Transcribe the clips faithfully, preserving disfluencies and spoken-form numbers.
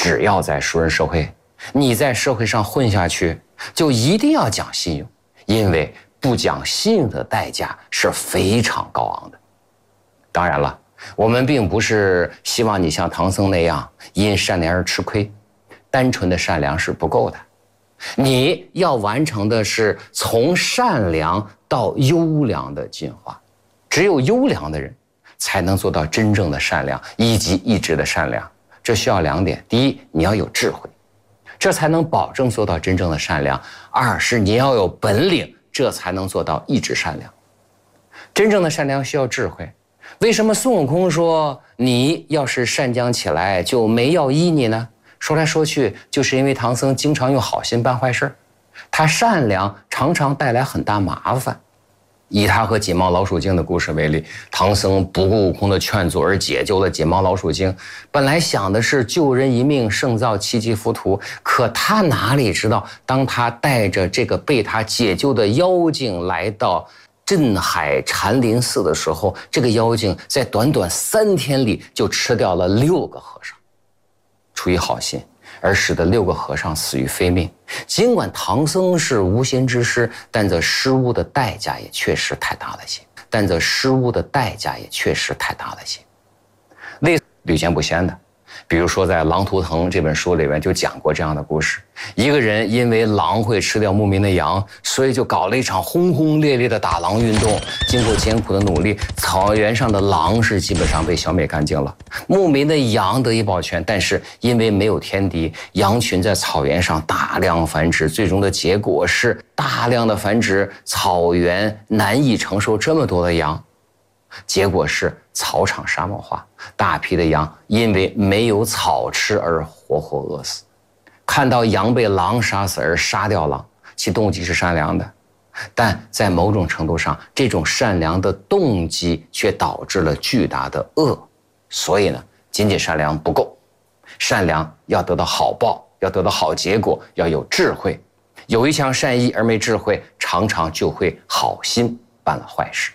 只要在熟人社会，你在社会上混下去，就一定要讲信用，因为不讲信用的代价是非常高昂的。当然了，我们并不是希望你像唐僧那样因善良而吃亏，单纯的善良是不够的。你要完成的是从善良到优良的进化，只有优良的人才能做到真正的善良以及一直的善良。这需要两点：第一，你要有智慧，这才能保证做到真正的善良；二是你要有本领，这才能做到一直善良。真正的善良需要智慧。为什么孙悟空说你要是善将起来就没要依你呢？说来说去，就是因为唐僧经常用好心办坏事，他善良常常带来很大麻烦。以他和解猫老鼠精的故事为例，唐僧不顾悟空的劝阻而解救了解猫老鼠精，本来想的是救人一命胜造七级浮屠，可他哪里知道，当他带着这个被他解救的妖精来到镇海禅林寺的时候，这个妖精在短短三天里就吃掉了六个和尚。出于好心而使得六个和尚死于非命，尽管唐僧是无心之失，但这失误的代价也确实太大了些。但这失误的代价也确实太大了些。类似屡见不鲜的，比如说在《狼图腾》这本书里面就讲过这样的故事：一个人因为狼会吃掉牧民的羊，所以就搞了一场轰轰烈烈的打狼运动。经过艰苦的努力，草原上的狼是基本上被消灭干净了，牧民的羊得以保全。但是因为没有天敌，羊群在草原上大量繁殖，最终的结果是大量的繁殖，草原难以承受这么多的羊。结果是草场沙漠化，大批的羊因为没有草吃而活活饿死。看到羊被狼杀死而杀掉狼，其动机是善良的，但在某种程度上，这种善良的动机却导致了巨大的恶。所以呢，仅仅善良不够，善良要得到好报，要得到好结果，要有智慧。有一腔善意而没智慧，常常就会好心办了坏事。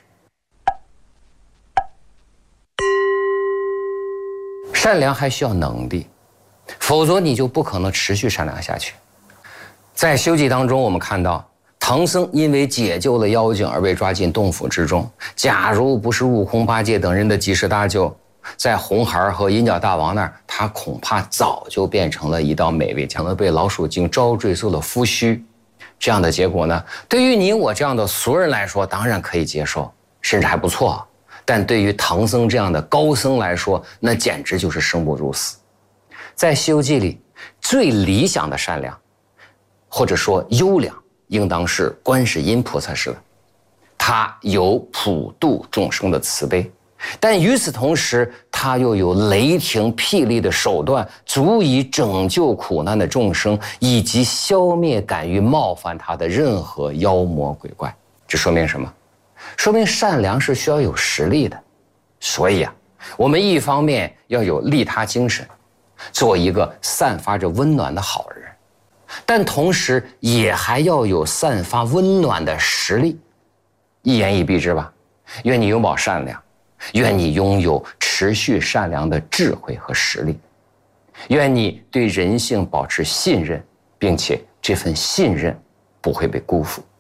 善良还需要能力，否则你就不可能持续善良下去。在《西游记》当中，我们看到唐僧因为解救了妖精而被抓进洞府之中。假如不是悟空、八戒等人的及时搭救，在红孩儿和银角大王那儿，他恐怕早就变成了一道美味，将了被老鼠精招赘做了夫婿。这样的结果呢，对于你我这样的俗人来说，当然可以接受，甚至还不错。但对于唐僧这样的高僧来说，那简直就是生不如死。在《西游记》里，最理想的善良，或者说优良，应当是观世音菩萨式的。他有普度众生的慈悲，但与此同时，他又有雷霆霹雳的手段，足以拯救苦难的众生，以及消灭敢于冒犯他的任何妖魔鬼怪。这说明什么？说明善良是需要有实力的。所以啊，我们一方面要有利他精神，做一个散发着温暖的好人，但同时也还要有散发温暖的实力。一言以蔽之吧，愿你永葆善良，愿你拥有持续善良的智慧和实力，愿你对人性保持信任，并且这份信任不会被辜负。